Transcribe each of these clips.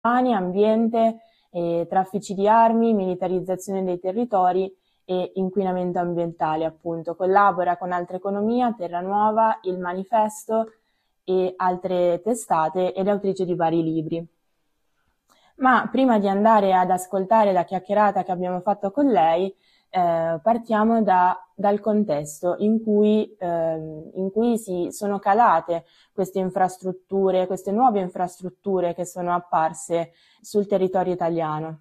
ambiente, traffici di armi, militarizzazione dei territori e inquinamento ambientale, appunto. Collabora con Altra Economia, Terra Nuova, Il Manifesto e altre testate ed è autrice di vari libri. Ma prima di andare ad ascoltare la chiacchierata che abbiamo fatto con lei, partiamo dal contesto in cui si sono calate queste infrastrutture, queste nuove infrastrutture che sono apparse sul territorio italiano.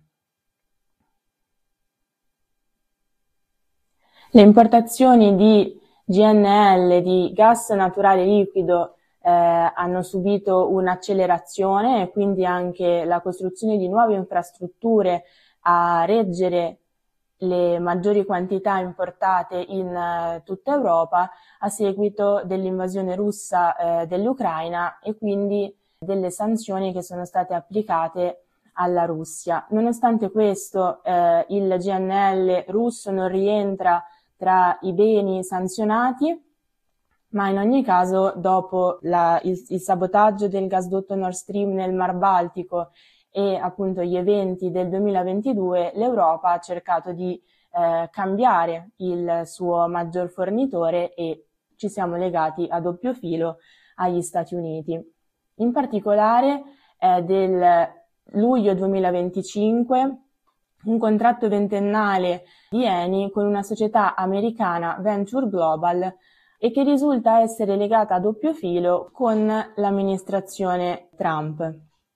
Le importazioni di GNL, di gas naturale liquido, hanno subito un'accelerazione e quindi anche la costruzione di nuove infrastrutture a reggere le maggiori quantità importate in tutta Europa a seguito dell'invasione russa dell'Ucraina e quindi delle sanzioni che sono state applicate alla Russia. Nonostante questo, il GNL russo non rientra tra i beni sanzionati, ma in ogni caso dopo il sabotaggio del gasdotto Nord Stream nel Mar Baltico e appunto gli eventi del 2022, l'Europa ha cercato di cambiare il suo maggior fornitore e ci siamo legati a doppio filo agli Stati Uniti. In particolare del luglio 2025 un contratto ventennale di Eni con una società americana Venture Global e che risulta essere legata a doppio filo con l'amministrazione Trump.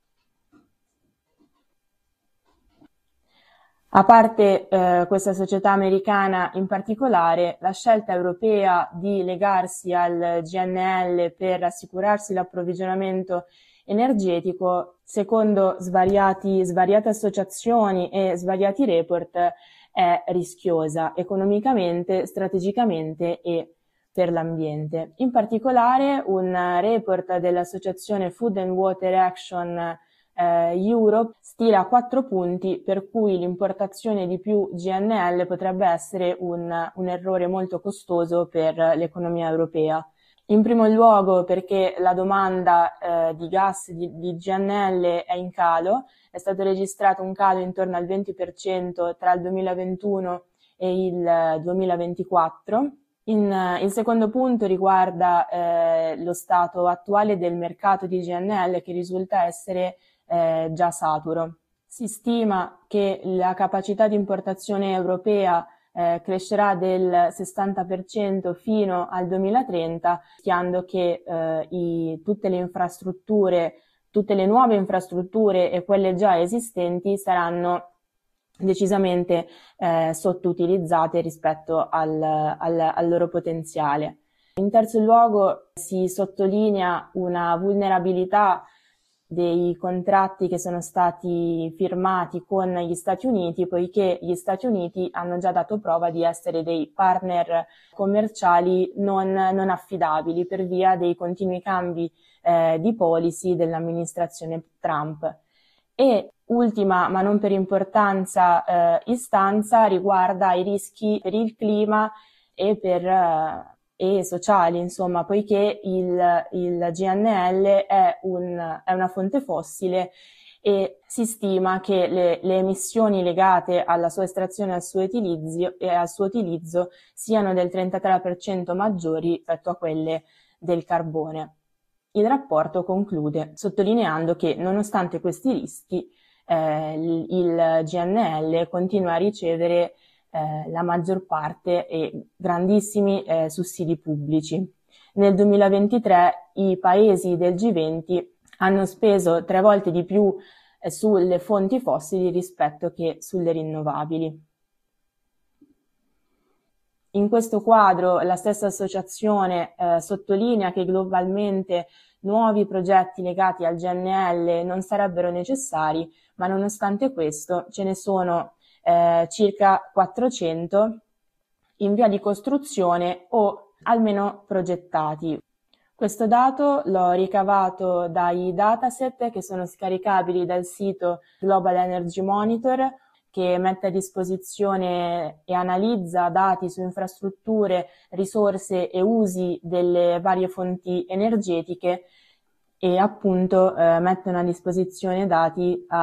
A parte questa società americana in particolare, la scelta europea di legarsi al GNL per assicurarsi l'approvvigionamento energetico, secondo svariate associazioni e svariati report, è rischiosa economicamente, strategicamente e per l'ambiente. In particolare un report dell'associazione Food and Water Action Europe stila 4 punti per cui l'importazione di più GNL potrebbe essere un errore molto costoso per l'economia europea. In primo luogo perché la domanda di gas di GNL è in calo, è stato registrato un calo intorno al 20% tra il 2021 e il 2024. Il secondo punto riguarda lo stato attuale del mercato di GNL che risulta essere già saturo. Si stima che la capacità di importazione europea crescerà del 60% fino al 2030, rischiando che tutte le infrastrutture, tutte le nuove infrastrutture e quelle già esistenti saranno decisamente sottoutilizzate rispetto al loro potenziale. In terzo luogo si sottolinea una vulnerabilità dei contratti che sono stati firmati con gli Stati Uniti, poiché gli Stati Uniti hanno già dato prova di essere dei partner commerciali non affidabili per via dei continui cambi di policy dell'amministrazione Trump. E ultima, ma non per importanza, istanza riguarda i rischi per il clima e e sociali, insomma, poiché il GNL è una fonte fossile e si stima che le emissioni legate alla sua estrazione e al suo utilizzo siano del 33% maggiori rispetto a quelle del carbone. Il rapporto conclude sottolineando che nonostante questi rischi il GNL continua a ricevere la maggior parte e grandissimi sussidi pubblici. Nel 2023 i paesi del G20 hanno speso 3 volte di più sulle fonti fossili rispetto che sulle rinnovabili. In questo quadro la stessa associazione sottolinea che globalmente nuovi progetti legati al GNL non sarebbero necessari, ma nonostante questo ce ne sono circa 400 in via di costruzione o almeno progettati. Questo dato l'ho ricavato dai dataset che sono scaricabili dal sito Global Energy Monitor, che mette a disposizione e analizza dati su infrastrutture, risorse e usi delle varie fonti energetiche e appunto mettono a disposizione dati